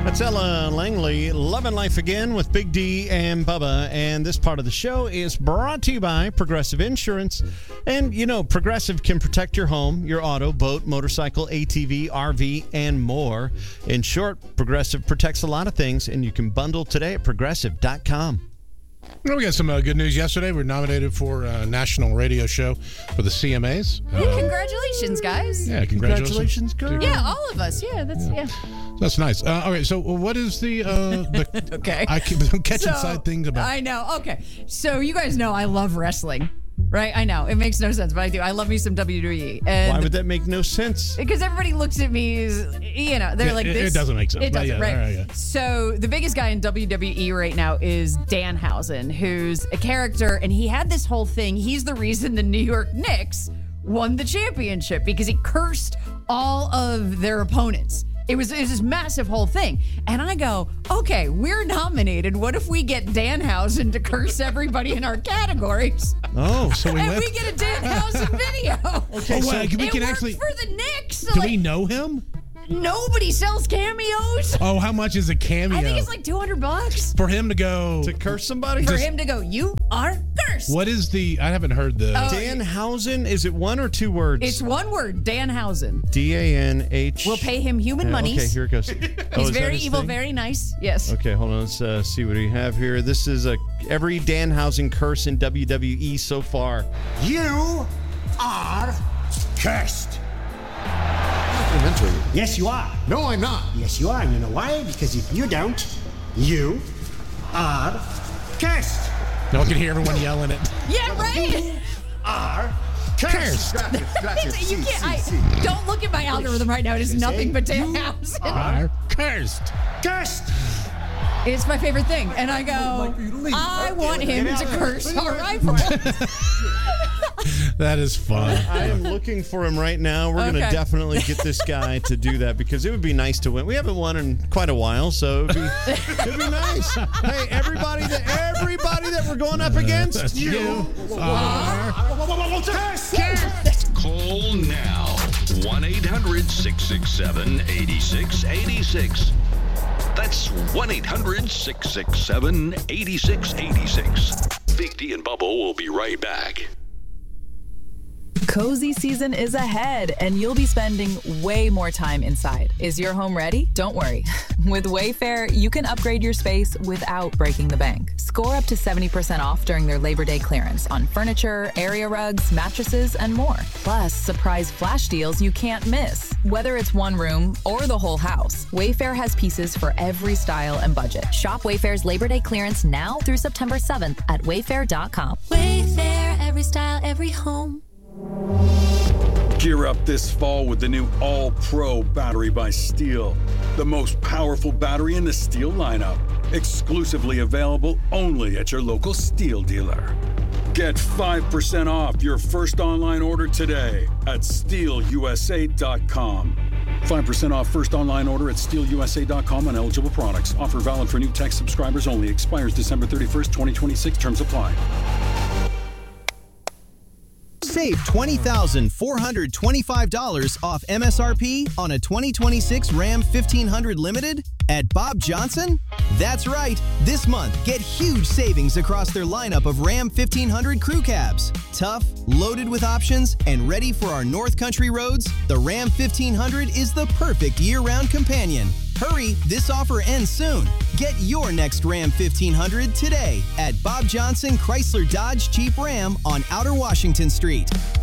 It's Ella Langley, Loving Life Again with Big D and Bubba. And this part of the show is brought to you by Progressive Insurance. And, you know, Progressive can protect your home, your auto, boat, motorcycle, ATV, RV, and more. In short, Progressive protects a lot of things, and you can bundle today at Progressive.com. Well, we got some good news yesterday. We were nominated for a national radio show for the CMAs. Congratulations, guys. Yeah, congratulations, girl. Yeah, all of us. Yeah, That's nice. All right, so what is the okay. I'm catching side things about. I know. Okay. So you guys know I love wrestling. Right? I know. It makes no sense, but I do. I love me some WWE. And why would that make no sense? Because everybody looks at me as, they're like this. It doesn't make sense. It doesn't, right? Right, yeah. So the biggest guy in WWE right now is Danhausen, who's a character, and he had this whole thing. He's the reason the New York Knicks won the championship because he cursed all of their opponents. It was this massive whole thing. And I go, okay, we're nominated. What if we get Danhausen to curse everybody in our categories? Oh, so we and we get a Danhausen video. Okay, so we it can worked actually for the Knicks. Do we know him? Nobody sells cameos. Oh, how much is a cameo? I think it's like $200 for him to go to curse somebody. For him to go, you are cursed. What is I haven't heard the Danhausen? Is it one or two words? It's one word. Danhausen. DANH. We'll pay him human monies. Okay, here it goes. He's very evil, very nice. Yes. Okay, hold on. Let's see what we have here. This is every Danhausen curse in WWE so far. You are cursed. Yes, you are. No, I'm not. Yes, you are. And you know why? Because if you don't, you are cursed. No one can hear everyone yelling it. Yeah, right? You are cursed. You can't. Don't look at my algorithm right now. It is nothing but Danhausen. Are cursed. Cursed. It's my favorite thing. And I go, I want him to curse our rival. That is fun. I am looking for him right now. We're going to definitely get this guy to do that because it would be nice to win. We haven't won in quite a while, so it'd be nice. Hey, everybody that we're going up against, you are cursed. Call now. 1-800-667-8686. That's 1-800-667-8686. Big D and Bubba will be right back. Cozy season is ahead, and you'll be spending way more time inside. Is your home ready? Don't worry. With Wayfair, you can upgrade your space without breaking the bank. Score up to 70% off during their Labor Day clearance on furniture, area rugs, mattresses, and more. Plus, surprise flash deals you can't miss. Whether it's one room or the whole house, Wayfair has pieces for every style and budget. Shop Wayfair's Labor Day clearance now through September 7th at wayfair.com. Wayfair, every style, every home. Gear up this fall with the new All-Pro battery by Steel. The most powerful battery in the Steel lineup. Exclusively available only at your local Steel dealer. Get 5% off your first online order today at SteelUSA.com. 5% off first online order at SteelUSA.com on eligible products. Offer valid for new tech subscribers only. Expires December 31st, 2026. Terms apply. Save $20,425 off MSRP on a 2026 Ram 1500 Limited at Bob Johnson? That's right. This month, get huge savings across their lineup of Ram 1500 crew cabs. Tough, loaded with options, and ready for our North Country roads, the Ram 1500 is the perfect year-round companion. Hurry, this offer ends soon. Get your next Ram 1500 today at Bob Johnson Chrysler Dodge Jeep Ram on Outer Washington Street.